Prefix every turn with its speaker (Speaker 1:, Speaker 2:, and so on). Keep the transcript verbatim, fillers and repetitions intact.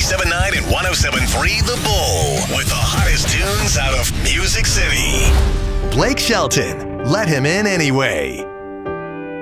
Speaker 1: ninety-seven point nine and one oh seven point three The Bull with the hottest tunes out of Music City. Blake Shelton, Let Him In Anyway.